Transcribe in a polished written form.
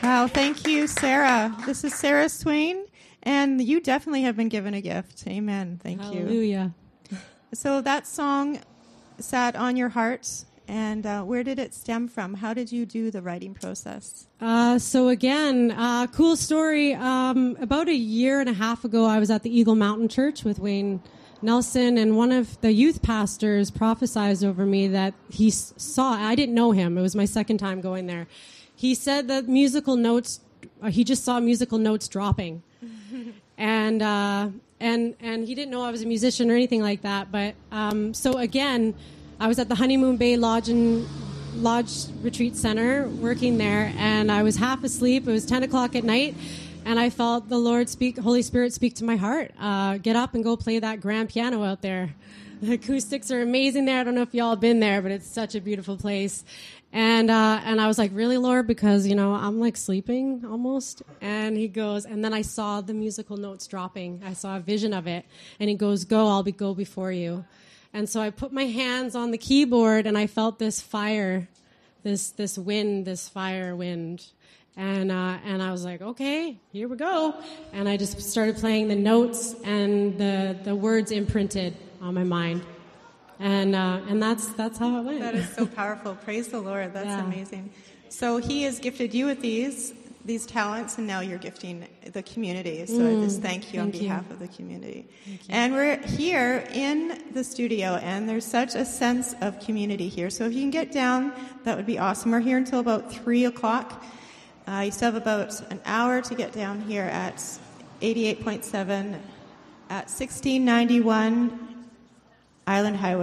Wow, thank you, Sarah. This is Sarah Swain, and you definitely have been given a gift. Amen. Thank you. Hallelujah. So that song sat on your heart, and where did it stem from? How did you do the writing process? So again, cool story. About a year and a half ago, I was at the Eagle Mountain Church with Wayne Nelson, and one of the youth pastors prophesied over me that he saw, I didn't know him. It was my second time going there. He said that musical notes, he just saw musical notes dropping. And he didn't know I was a musician or anything like that. But so again, I was at the Honeymoon Bay Lodge Retreat Center working there, and I was half asleep. It was 10 o'clock at night, and I felt the Holy Spirit speak to my heart. Get up and go play that grand piano out there. The acoustics are amazing there. I don't know if y'all have been there, but it's such a beautiful place. And I was like, really, Lord? Because, I'm like sleeping almost. And he goes, and then I saw the musical notes dropping. I saw a vision of it. And he goes, go before you. And so I put my hands on the keyboard, and I felt this fire, this wind, this fire wind. And I was like, okay, here we go. And I just started playing the notes, and the words imprinted on my mind. And that's how it went. That is so powerful. Praise the Lord. That's amazing. So he has gifted you with these talents, and now you're gifting the community. So I just thank you on behalf of the community. And we're here in the studio, and there's such a sense of community here. So if you can get down, that would be awesome. We're here until about 3 o'clock. You still have about an hour to get down here at 88.7 at 1691 Island Highway.